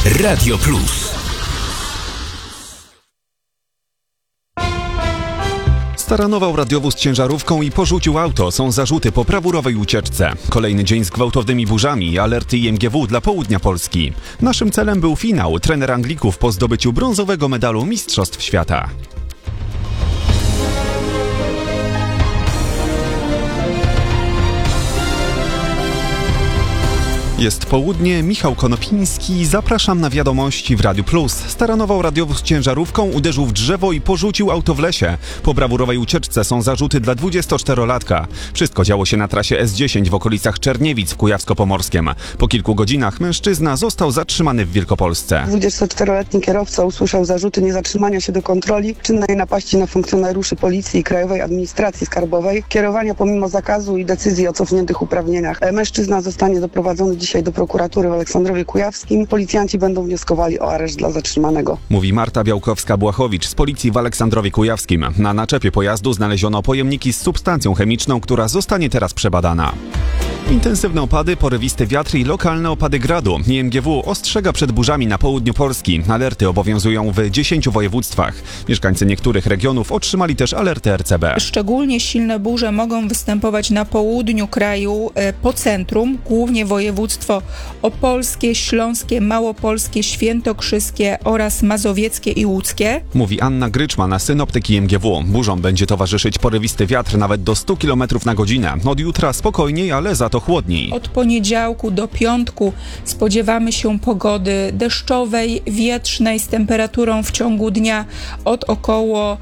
Radio Plus. Staranował radiowóz ciężarówką i porzucił auto. Są zarzuty po brawurowej ucieczce. Kolejny dzień z gwałtownymi burzami. Alerty IMGW dla południa Polski. Naszym celem był finał. Trener Anglików po zdobyciu brązowego medalu Mistrzostw Świata. Jest południe, Michał Konopiński, zapraszam na wiadomości w Radiu Plus. Staranował radiowóz ciężarówką, uderzył w drzewo i porzucił auto w lesie. Po brawurowej ucieczce są zarzuty dla 24-latka. Wszystko działo się na trasie S10 w okolicach Czerniewic w Kujawsko-Pomorskiem. Po kilku godzinach mężczyzna został zatrzymany w Wielkopolsce. 24-letni kierowca usłyszał zarzuty niezatrzymania się do kontroli, czynnej napaści na funkcjonariuszy Policji i Krajowej Administracji Skarbowej, kierowania pomimo zakazu i decyzji o cofniętych uprawnieniach. Mężczyzna zostanie doprowadzony dzisiaj do prokuratury w Aleksandrowie Kujawskim. Policjanci będą wnioskowali o areszt dla zatrzymanego. Mówi Marta Białkowska-Błachowicz z Policji w Aleksandrowie Kujawskim. Na naczepie pojazdu znaleziono pojemniki z substancją chemiczną, która zostanie teraz przebadana. Intensywne opady, porywisty wiatr i lokalne opady gradu. IMGW ostrzega przed burzami na południu Polski. Alerty obowiązują w 10 województwach. Mieszkańcy niektórych regionów otrzymali też alerty RCB. Szczególnie silne burze mogą występować na południu kraju, po centrum, głównie województwo opolskie, śląskie, małopolskie, świętokrzyskie oraz mazowieckie i łódzkie. Mówi Anna Gryczman, synoptyk IMGW. Burzom będzie towarzyszyć porywisty wiatr nawet do 100 km na godzinę. Od jutra spokojniej, ale za to chłodniej. Od poniedziałku do piątku spodziewamy się pogody deszczowej, wietrznej z temperaturą w ciągu dnia od około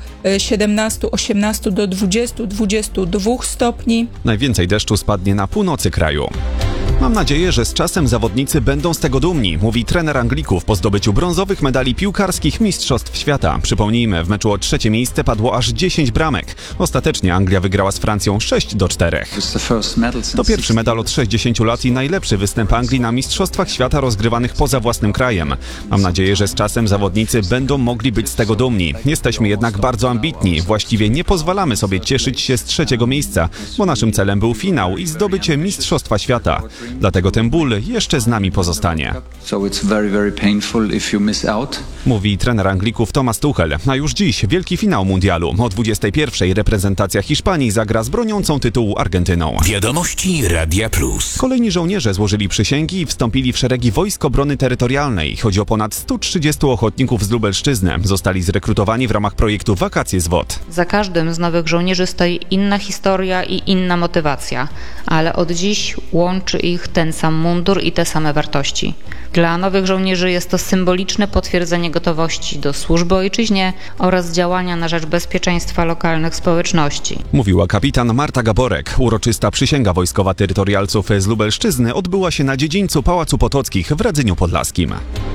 17-18 do 20-22 stopni. Najwięcej deszczu spadnie na północy kraju. Mam nadzieję, że z czasem zawodnicy będą z tego dumni, mówi trener Anglików po zdobyciu brązowych medali piłkarskich Mistrzostw Świata. Przypomnijmy, w meczu o trzecie miejsce padło aż 10 bramek. Ostatecznie Anglia wygrała z Francją 6-4. To pierwszy medal od 60 lat i najlepszy występ Anglii na Mistrzostwach Świata rozgrywanych poza własnym krajem. Mam nadzieję, że z czasem zawodnicy będą mogli być z tego dumni. Jesteśmy jednak bardzo ambitni. Właściwie nie pozwalamy sobie cieszyć się z trzeciego miejsca, bo naszym celem był finał i zdobycie Mistrzostwa Świata. Dlatego ten ból jeszcze z nami pozostanie. Mówi trener Anglików Thomas Tuchel. A już dziś wielki finał mundialu. O 21:00 reprezentacja Hiszpanii zagra z broniącą tytułu Argentyną. Wiadomości Radia Plus. Kolejni żołnierze złożyli przysięgi i wstąpili w szeregi Wojsk Obrony Terytorialnej. Chodzi o ponad 130 ochotników z Lubelszczyzny. Zostali zrekrutowani w ramach projektu Wakacje z WOT. Za każdym z nowych żołnierzy stoi inna historia i inna motywacja, ale od dziś łączy ich ten sam mundur i te same wartości. Dla nowych żołnierzy jest to symboliczne potwierdzenie gotowości do służby ojczyźnie oraz działania na rzecz bezpieczeństwa lokalnych społeczności. Mówiła kapitan Marta Gaborek. Uroczysta przysięga wojskowa terytorialców z Lubelszczyzny odbyła się na dziedzińcu Pałacu Potockich w Radzyniu Podlaskim.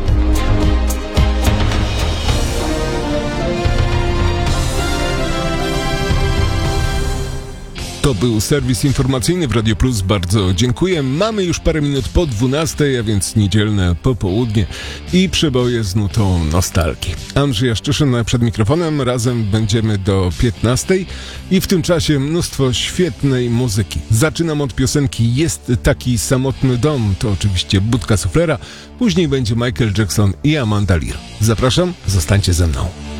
To był serwis informacyjny w Radio Plus. Bardzo dziękuję. Mamy już parę minut po 12:00, a więc niedzielne popołudnie i przeboje z nutą nostalgii. Andrzej Jaszczyszyn przed mikrofonem. Razem będziemy do 15:00 i w tym czasie mnóstwo świetnej muzyki. Zaczynam od piosenki Jest taki samotny dom. To oczywiście Budka Suflera. Później będzie Michael Jackson i Amanda Lear. Zapraszam, zostańcie ze mną.